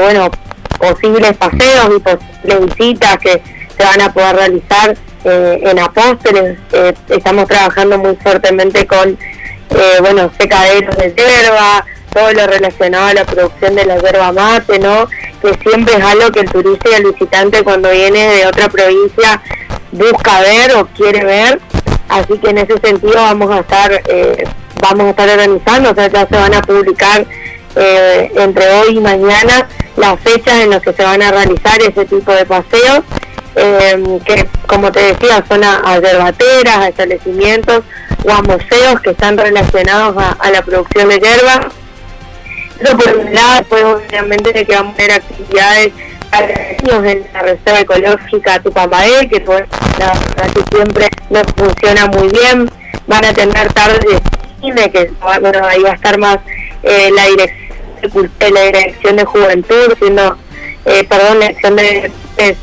bueno, posibles paseos y posibles visitas que se van a poder realizar en Apóstoles. Estamos trabajando muy fuertemente con secaderos de yerba, todo lo relacionado a la producción de la yerba mate, ¿no? Que siempre es algo que el turista y el visitante cuando viene de otra provincia busca ver o quiere ver. Así que en ese sentido vamos a estar organizando, o sea, ya se van a publicar entre hoy y mañana las fechas en las que se van a realizar ese tipo de paseos, que como te decía son a yerbateras, a establecimientos o a museos que están relacionados a la producción de yerba. Eso por un lado. Pues obviamente que vamos a tener actividades para niños en la Reserva Ecológica Tupamaé, que pues, la verdad que siempre nos funciona muy bien. Van a tener tardes de cine, que bueno, ahí va a estar más la dirección de juventud, la dirección de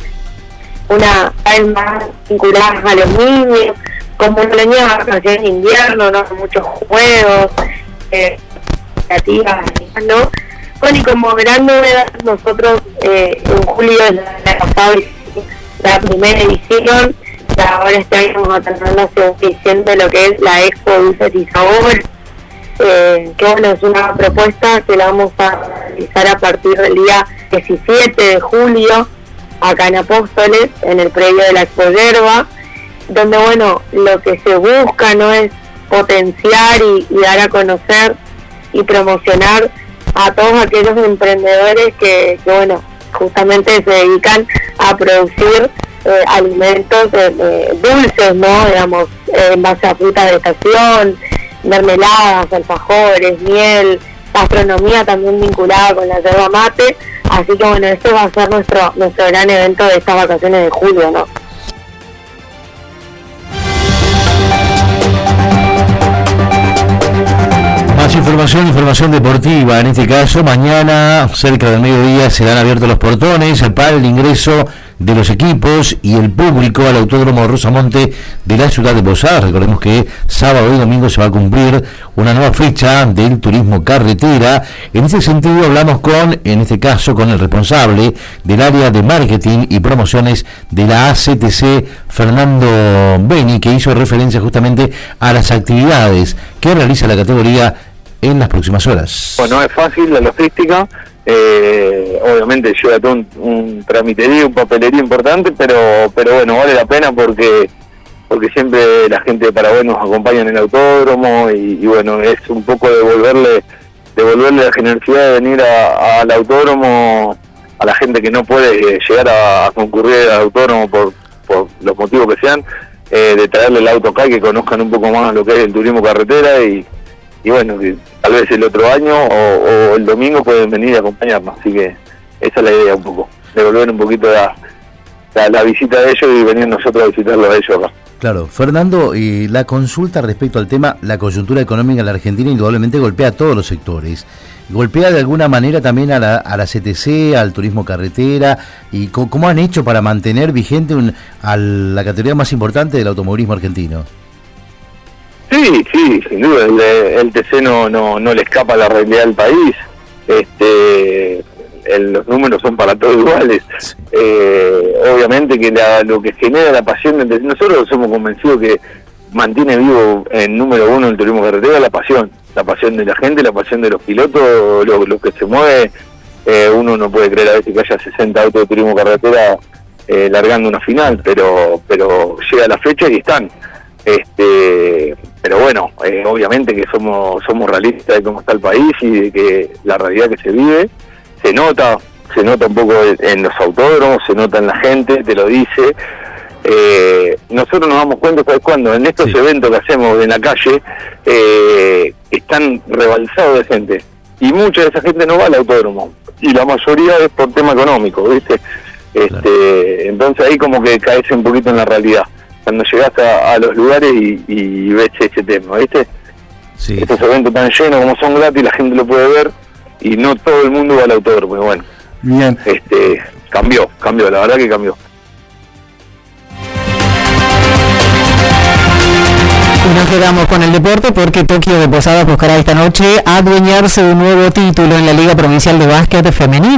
una vez más vinculadas a los niños, como los niños de vacaciones de invierno, ¿no? Muchos juegos, creativas, ¿no? Bueno, y como gran novedad, nosotros en julio la pasada la primera edición, y ahora este año vamos a tener la segunda edición de lo que es la Expo Dulces y Sabor, que bueno, es una propuesta que la vamos a realizar a partir del día 17 de julio, acá en Apóstoles, en el predio de la Expo Yerba, donde bueno, lo que se busca no es potenciar y dar a conocer y promocionar a todos aquellos emprendedores que bueno, justamente se dedican a producir alimentos dulces, ¿no? Digamos, en base a frutas de estación, mermeladas, alfajores, miel, gastronomía también vinculada con la yerba mate. Así que bueno, este va a ser nuestro gran evento de estas vacaciones de julio, ¿no? Más información deportiva. En este caso, mañana, cerca del mediodía, serán abiertos los portones para el ingreso de los equipos y el público al Autódromo Rosamonte de la ciudad de Posadas. Recordemos que sábado y domingo se va a cumplir una nueva fecha del turismo carretera. En este sentido hablamos en este caso, con el responsable del área de marketing y promociones de la ACTC, Fernando Beni, que hizo referencia justamente a las actividades que realiza la categoría en las próximas horas. Bueno, es fácil la logística. Obviamente lleva todo un tramiterío, un papelería importante, pero bueno, vale la pena porque siempre la gente de Paraguay nos acompaña en el autódromo y bueno, es un poco devolverle la generosidad de venir al autódromo a la gente que no puede llegar a concurrir al autódromo por los motivos que sean, de traerle el auto acá y que conozcan un poco más lo que es el turismo carretera y bueno, que tal vez el otro año o el domingo pueden venir a acompañarnos, así que esa es la idea un poco, devolver un poquito la visita de ellos y venir nosotros a visitarlos a ellos acá. Claro, Fernando, la consulta respecto al tema, la coyuntura económica en la Argentina indudablemente golpea a todos los sectores, golpea de alguna manera también a la CTC, al turismo carretera, y ¿cómo han hecho para mantener vigente a la categoría más importante del automovilismo argentino? Sí, sin duda, el TC no le escapa a la realidad del país. Los números son para todos iguales. Obviamente que lo que genera la pasión del TC, nosotros somos convencidos que mantiene vivo en número uno el turismo carretera la pasión de la gente, la pasión de los pilotos, lo que se mueve. Uno no puede creer a veces que haya 60 autos de turismo carretera largando una final, pero llega la fecha y están. Pero bueno, obviamente que somos realistas de cómo está el país y de que la realidad que se vive se nota un poco en los autódromos, se nota en la gente, te lo dice. Nosotros nos damos cuenta, ¿sabes cuándo? En estos eventos que hacemos en la calle, están rebalsados de gente y mucha de esa gente no va al autódromo y la mayoría es por tema económico, ¿viste? Claro. Entonces ahí como que caes un poquito en la realidad cuando llegás a los lugares y ves ese tema, ¿viste? Sí. Estos eventos tan llenos como son gratis, la gente lo puede ver y no todo el mundo va al autódromo. Bueno, bien. Cambió, la verdad que cambió. Nos quedamos con el deporte porque Tokio de Posadas buscará esta noche adueñarse de un nuevo título en la Liga Provincial de Básquet Femenino.